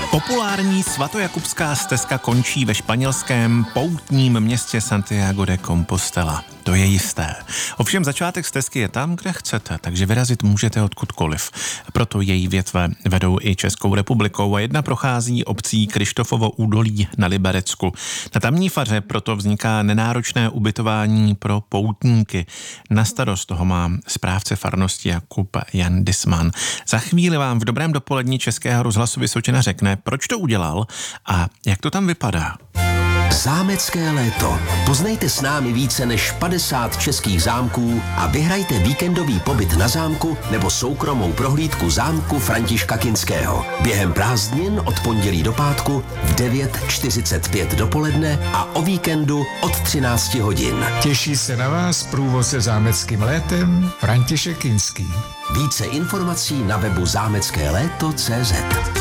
Populární svatojakubská stezka končí ve španělském poutním městě Santiago de Compostela. To je jisté. Ovšem začátek stezky je tam, kde chcete, takže vyrazit můžete odkudkoliv. Proto její větve vedou i Českou republikou a jedna prochází obcí Krištofovo údolí na Liberecku. Na tamní faře proto vzniká nenáročné ubytování pro poutníky. Na starost toho má správce farnosti Jakub Jan Disman. Za chvíli vám v dobrém dopolední Českého rozhlasu Vysočina řekne, proč to udělal a jak to tam vypadá. Zámecké léto. Poznejte s námi více než 50 českých zámků a vyhrajte víkendový pobyt na zámku nebo soukromou prohlídku zámku Františka Kinského. Během prázdnin od pondělí do pátku v 9:45 dopoledne a o víkendu od 13 hodin. Těší se na vás průvodce zámeckým létem František Kinský. Více informací na webu zámeckéléto.cz.